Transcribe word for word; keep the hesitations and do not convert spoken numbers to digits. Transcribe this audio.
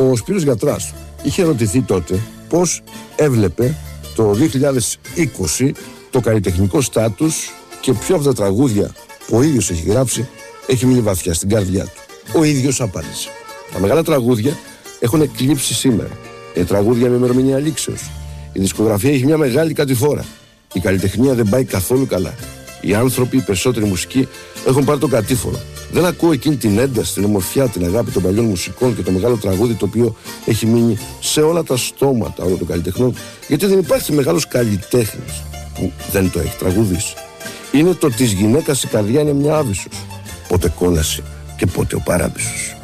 Ο Σπύρος Γιατράς είχε ρωτηθεί τότε πώς έβλεπε το δύο χιλιάδες είκοσι το καλλιτεχνικό στάτους και ποιο από τα τραγούδια που ο ίδιος έχει γράψει έχει μείνει βαθιά στην καρδιά του. Ο ίδιος απάντησε: τα μεγάλα τραγούδια έχουν εκλείψει σήμερα. Είναι τραγούδια με ημερομηνία λήξεως. Η δισκογραφία έχει μια μεγάλη κατηφόρα. Η καλλιτεχνία δεν πάει καθόλου καλά. Οι άνθρωποι, οι περισσότεροι μουσικοί, έχουν πάρει το κατήφορο. Δεν ακούω εκείνη την ένταση, την ομορφιά, την αγάπη των παλιών μουσικών και το μεγάλο τραγούδι το οποίο έχει μείνει σε όλα τα στόματα όλων των καλλιτεχνών, γιατί δεν υπάρχει μεγάλος καλλιτέχνης που δεν το έχει τραγουδήσει. Είναι το της γυναίκας η καρδιά είναι μια άβυσσος. Πότε κόλαση και πότε ο παράδεισος.